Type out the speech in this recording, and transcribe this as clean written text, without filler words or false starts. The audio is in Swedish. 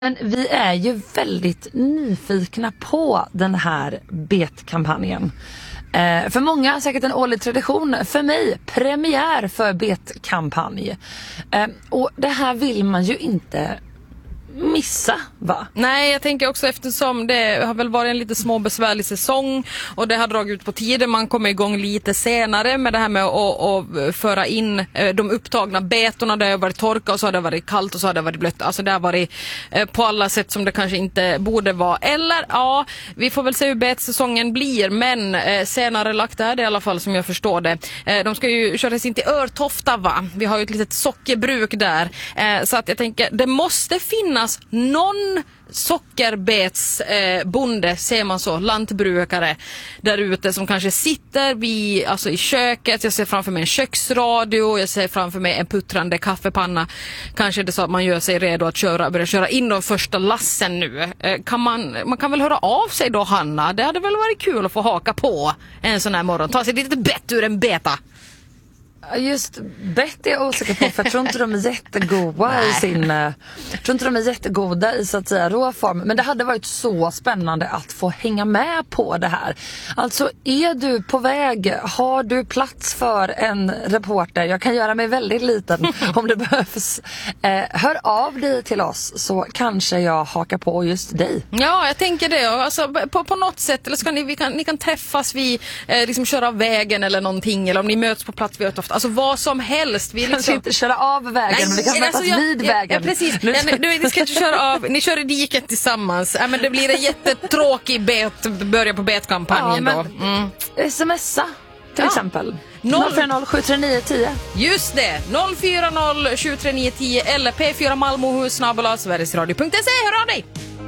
Men vi är ju väldigt nyfikna på den här betkampanjen. För många säkert en årlig tradition. För mig premiär för betkampanj. Och det här vill man ju inte missa, va? Nej, jag tänker också eftersom det har väl varit en lite småbesvärlig säsong och det har dragit ut på tiden. Man kommer igång lite senare med det här med att föra in de upptagna betorna. Det har varit torka och så har det varit kallt och så har det varit blött. Alltså det har varit på alla sätt som det kanske inte borde vara. Eller ja, vi får väl se hur betsäsongen blir, men senare lagt är det i alla fall som jag förstår det. De ska ju köras in till Örtofta, va? Vi har ju ett litet sockerbruk där. Så att jag tänker, det måste finnas någon sockerbetsbonde, ser man så, lantbrukare där ute som kanske sitter i köket. Jag ser framför mig en köksradio, jag ser framför mig en puttrande kaffepanna. Kanske det är så att man gör sig redo att börja köra in de första lassen nu. Man kan väl höra av sig då, Hanna? Det hade väl varit kul att få haka på en sån här morgon. Ta sig lite bett ur en beta. Just bett är jag osäker på, för jag tror inte de är jättegoda i så att säga råform. Men det hade varit så spännande att få hänga med på det här. Alltså, är du på väg? Har du plats för en reporter? Jag kan göra mig väldigt liten om det behövs. Hör av dig till oss så kanske jag hakar på just dig. Ja, jag tänker det. Alltså, på något sätt, eller ska ni kan träffas vid liksom köra av vägen eller någonting, eller om ni möts på plats vid Örtofta. Alltså vad som helst. Vi kanske inte köra av vägen, men vi kan mötas vid vägen. Ja, precis. Ni ska inte köra av. Ni kör i diket tillsammans. Men det blir en jättetråkig börja på betkampanjen då. Smsa till exempel. 040 739 10. Just det. 040 739 10 eller P4 Malmöhus @sverigesradio.se. Hör av dig.